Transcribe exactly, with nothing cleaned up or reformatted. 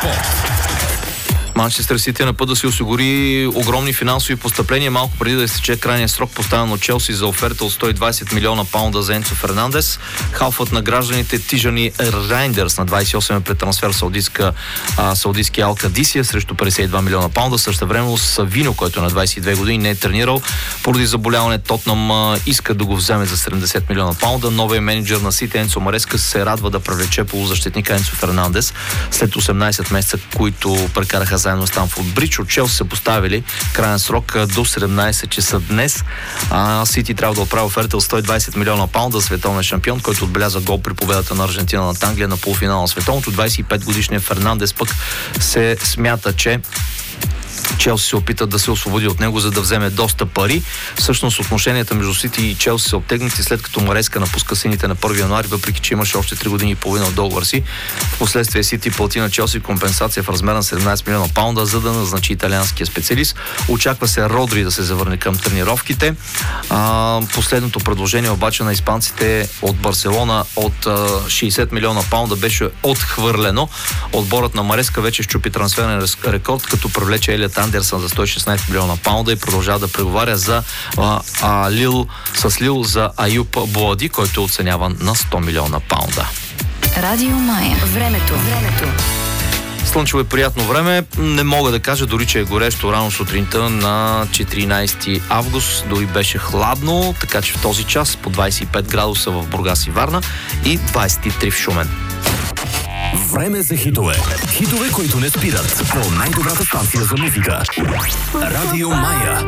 Спорт. Манчестър Сити е на път да си осигури огромни финансови постъпления малко преди да изтече крайния срок, поставен от Челси за оферта от сто и двадесет милиона паунда за Енцо Фернандес. Халфът на гражданите Тижани Райндърс на двадесет и осем е пред трансфер саудитска, а, саудитски Ал Кадисия срещу петдесет и два милиона паунда. Същевременно Савино, който е на двадесет и две години, не е тренирал поради заболяване. Тотнам а, иска да го вземе за седемдесет милиона паунда. Новият менеджер на Сити Енцо Мареска се радва да привлече полузащитника Енцо Фернандес след осемнадесет месеца, които прекараха заедно с Стамфорд Бридж. От Челси са поставили крайен срок до седемнадесет часа днес. А, Сити трябва да оправи оферта от сто и двадесет милиона паунда за световния шампион, който отбеляза гол при победата на Аржентина над Англия на полуфинала на световното. двадесет и пет годишният Фернандес пък се смята, че Челси се опитат да се освободи от него, за да вземе доста пари. Всъщност отношенията между Сити и Челси са обтегнати, след като Мареска напуска сините на първи януари, въпреки че имаше още три години и половина от договор си. Впоследствие Сити плати на Челси компенсация в размер на седемнадесет милиона паунда, за да назначи италианския специалист. Очаква се Родри да се завърне към тренировките. А, последното предложение обаче на испанците от Барселона от а, шейсет милиона паунда беше отхвърлено. Отборът на Мареска вече щупи трансферен рекорд, като привлече Елият Андерсън за сто и шестнадесет милиона паунда и продължава да преговаря за а, а, Лил, с Лил за Аюб Буади, който е оценяван на сто милиона паунда. Радио Мая. Времето. Времето. Слънчево и приятно време. Не мога да кажа дори, че е горещо рано сутринта на четиринадесети август. Дори беше хладно, така че в този час по двадесет и пет градуса в Бургас и Варна и двадесет и три в Шумен. Време за хитове. Хитове, които не спират по най-добрата станция за музика. Радио Мая.